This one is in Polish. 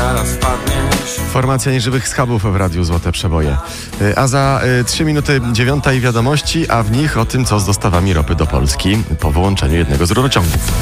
teraz wpadniesz. Formacja nieżywych schabów w Radiu Złote Przeboje. A za 3 minuty 9 wiadomości, a w nich o tym, co z dostawami ropy do Polski po wyłączeniu jednego z rurociągów.